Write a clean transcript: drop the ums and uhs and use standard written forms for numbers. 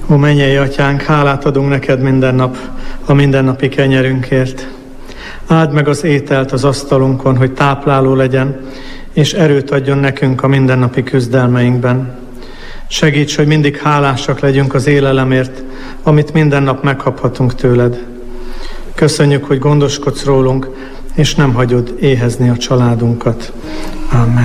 Ó mennyei Atyánk, hálát adunk neked minden nap a mindennapi kenyerünkért. Áld meg az ételt az asztalunkon, hogy tápláló legyen, és erőt adjon nekünk a mindennapi küzdelmeinkben. Segíts, hogy mindig hálásak legyünk az élelemért, amit minden nap megkaphatunk tőled. Köszönjük, hogy gondoskodsz rólunk, és nem hagyod éhezni a családunkat. Amen.